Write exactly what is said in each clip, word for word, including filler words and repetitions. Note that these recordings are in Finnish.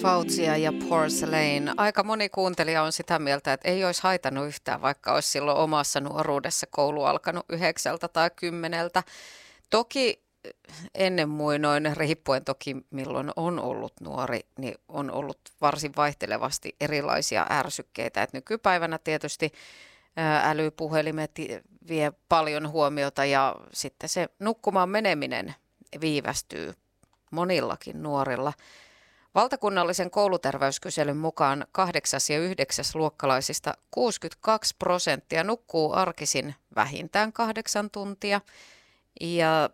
Fauzia ja Porcelain. Aika moni kuuntelija on sitä mieltä, että ei olisi haitannut yhtään, vaikka olisi silloin omassa nuoruudessa koulu alkanut yhdeksältä tai kymmeneltä. Toki ennen muinoin, riippuen toki milloin on ollut nuori, niin on ollut varsin vaihtelevasti erilaisia ärsykkeitä. Et nykypäivänä tietysti älypuhelimet vie paljon huomiota ja sitten se nukkumaan meneminen viivästyy monillakin nuorilla. Valtakunnallisen kouluterveyskyselyn mukaan kahdeksas- ja yhdeksäs luokkalaisista kuusikymmentäkaksi prosenttia nukkuu arkisin vähintään kahdeksan tuntia. Ja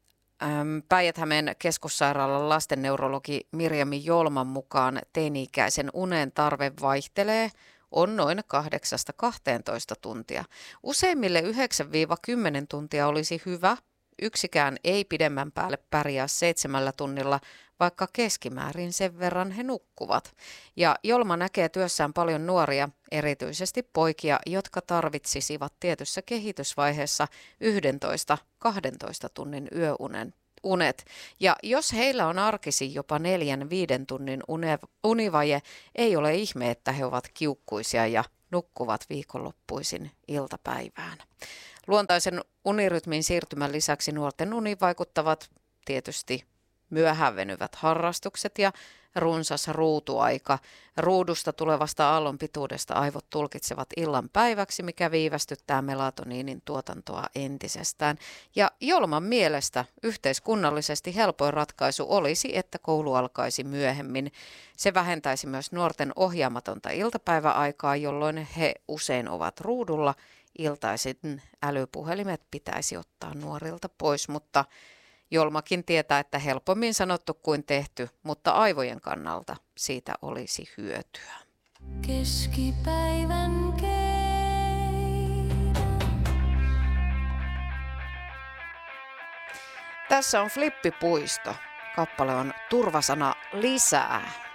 äm, Päijät-Hämeen keskussairaalan lastenneurologi Mirjami Jolman mukaan teini-ikäisen unen tarve vaihtelee, on noin kahdeksasta kahteentoista tuntia. Useimmille yhdeksän kymmenen tuntia olisi hyvä. Yksikään ei pidemmän päälle pärjää seitsemällä tunnilla, vaikka keskimäärin sen verran he nukkuvat. Ja Jolma näkee työssään paljon nuoria, erityisesti poikia, jotka tarvitsisivat tietyssä kehitysvaiheessa yksitoista kaksitoista tunnin yöunen. Unet. Ja jos heillä on arkisin jopa neljän viiden tunnin une, univaje, ei ole ihme, että he ovat kiukkuisia ja nukkuvat viikonloppuisin iltapäivään. Luontaisen unirytmin siirtymän lisäksi nuorten uniin vaikuttavat tietysti myöhään venyvät harrastukset ja runsas ruutuaika. Ruudusta tulevasta aallon pituudesta aivot tulkitsevat illan päiväksi, mikä viivästyttää melatoniinin tuotantoa entisestään. Ja Jolman mielestä yhteiskunnallisesti helpoin ratkaisu olisi, että koulu alkaisi myöhemmin. Se vähentäisi myös nuorten ohjaamatonta iltapäiväaikaa, jolloin he usein ovat ruudulla. Iltaisin älypuhelimet pitäisi ottaa nuorilta pois, mutta Jolmakin tietää, että helpommin sanottu kuin tehty, mutta aivojen kannalta siitä olisi hyötyä. Keskipäivän keidän. Tässä on Flippipuisto. Kappale on turvasana lisää.